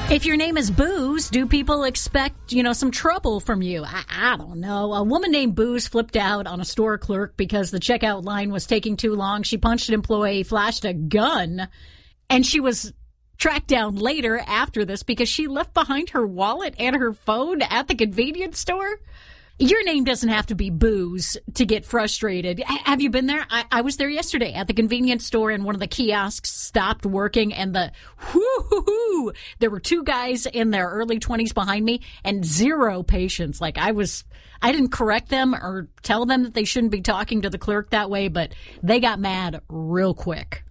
If your name is Booze, do people expect, some trouble from you? I don't know. A woman named Booze flipped out on a store clerk because the checkout line was taking too long. She punched an employee, flashed a gun, and she was tracked down later after this because she left behind her wallet and her phone at the convenience store. Your name doesn't have to be Booze to get frustrated. Have you been there? I was there yesterday at the convenience store, and one of the kiosks stopped working, and there were two guys in their early 20s behind me and zero patience. I didn't correct them or tell them that they shouldn't be talking to the clerk that way, but they got mad real quick.